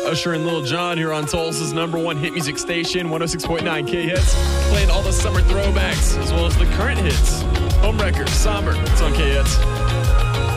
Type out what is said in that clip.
Usher and Lil Jon here on Tulsa's #1 hit music station, 106.9 K-Hits. Playing all the summer throwbacks as well as the current hits. Homewrecker, Somber. It's on K-Hits.